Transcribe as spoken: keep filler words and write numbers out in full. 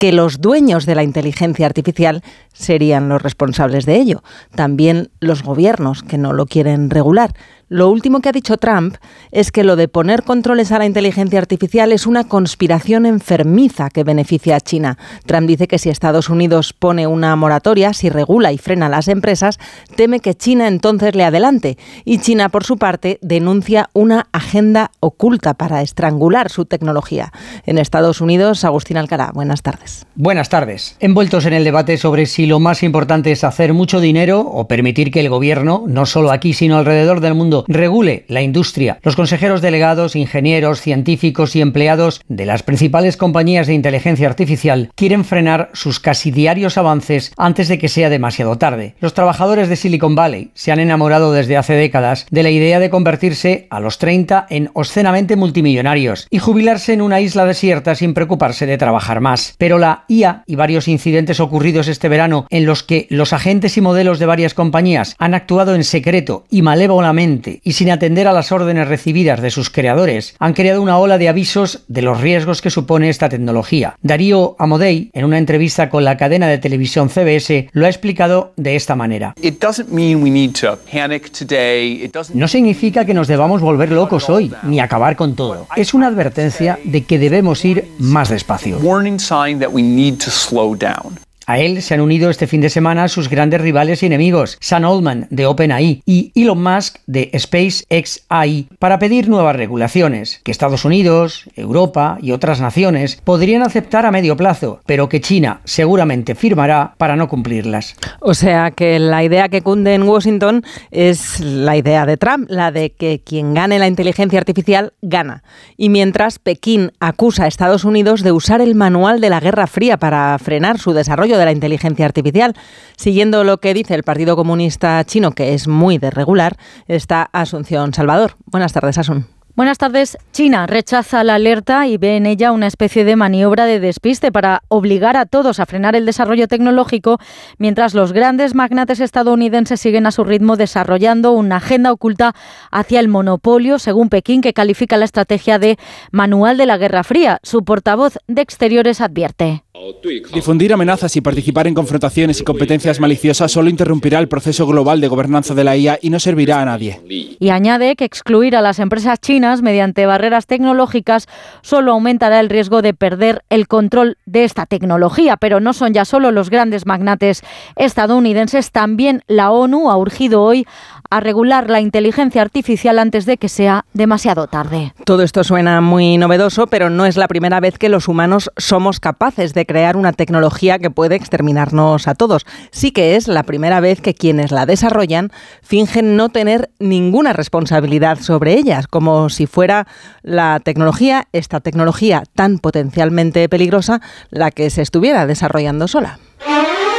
que los dueños de la inteligencia artificial serían los responsables de ello. También los gobiernos que no lo quieren regular. Lo último que ha dicho Trump es que lo de poner controles a la inteligencia artificial es una conspiración enfermiza que beneficia a China. Trump dice que si Estados Unidos pone una moratoria, si regula y frena a las empresas, teme que China entonces le adelante. Y China, por su parte, denuncia una agenda oculta para estrangular su tecnología. En Estados Unidos, Agustín Alcalá, buenas tardes. Buenas tardes. Envueltos en el debate sobre si lo más importante es hacer mucho dinero o permitir que el gobierno, no solo aquí sino alrededor del mundo, regule la industria. Los consejeros delegados, ingenieros, científicos y empleados de las principales compañías de inteligencia artificial quieren frenar sus casi diarios avances antes de que sea demasiado tarde. Los trabajadores de Silicon Valley se han enamorado desde hace décadas de la idea de convertirse a los treinta en obscenamente multimillonarios y jubilarse en una isla desierta sin preocuparse de trabajar más. Pero la I A y varios incidentes ocurridos este verano en los que los agentes y modelos de varias compañías han actuado en secreto y malévolamente y sin atender a las órdenes recibidas de sus creadores, han creado una ola de avisos de los riesgos que supone esta tecnología. Darío Amodei, en una entrevista con la cadena de televisión C B S, lo ha explicado de esta manera. No significa que nos debamos volver locos hoy, ni acabar con todo. Es una advertencia de que debemos ir más despacio. A él se han unido este fin de semana sus grandes rivales y enemigos, Sam Altman de OpenAI y Elon Musk de SpaceX A I, para pedir nuevas regulaciones que Estados Unidos, Europa y otras naciones podrían aceptar a medio plazo, pero que China seguramente firmará para no cumplirlas. O sea que la idea que cunde en Washington es la idea de Trump, la de que quien gane la inteligencia artificial gana. Y mientras Pekín acusa a Estados Unidos de usar el manual de la Guerra Fría para frenar su desarrollo de la inteligencia artificial. Siguiendo lo que dice el Partido Comunista Chino, que es muy desregular, está Asunción Salvador. Buenas tardes, Asun. Buenas tardes. China rechaza la alerta y ve en ella una especie de maniobra de despiste para obligar a todos a frenar el desarrollo tecnológico, mientras los grandes magnates estadounidenses siguen a su ritmo desarrollando una agenda oculta hacia el monopolio, según Pekín, que califica la estrategia de manual de la Guerra Fría. Su portavoz de Exteriores advierte. Difundir amenazas y participar en confrontaciones y competencias maliciosas solo interrumpirá el proceso global de gobernanza de la I A y no servirá a nadie. Y añade que excluir a las empresas chinas mediante barreras tecnológicas solo aumentará el riesgo de perder el control de esta tecnología. Pero no son ya solo los grandes magnates estadounidenses, también la ONU ha urgido hoy a regular la inteligencia artificial antes de que sea demasiado tarde. Todo esto suena muy novedoso, pero no es la primera vez que los humanos somos capaces de crear una tecnología que puede exterminarnos a todos. Sí que es la primera vez que quienes la desarrollan fingen no tener ninguna responsabilidad sobre ellas, como si fuera la tecnología, esta tecnología tan potencialmente peligrosa, la que se estuviera desarrollando sola.